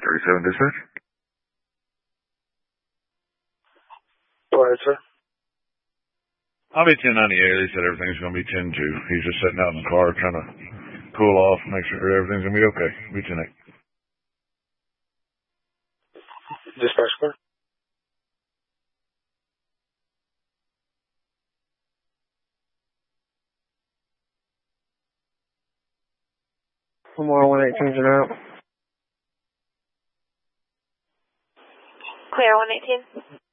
37 dispatch. Go ahead, sir. I'll be 1098. They said everything's going to be 10-2. He's just sitting out in the car trying to cool off, make sure everything's going to be okay. Be 10-8. Dispatch, sir. Memorial 118's in out. Clear 118.